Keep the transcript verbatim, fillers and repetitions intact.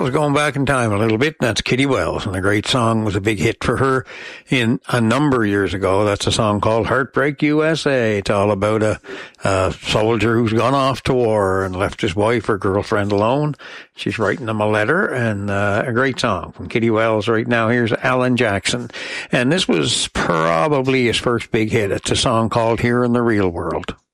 Wells, going back in time a little bit. That's Kitty Wells, and a great song, was a big hit for her in a number of years ago. That's a song called Heartbreak U S A. It's all about a, a soldier who's gone off to war and left his wife or girlfriend alone. She's writing him a letter, and uh, a great song from Kitty Wells. Right now, here's Alan Jackson. And this was probably his first big hit. It's a song called Here in the Real World.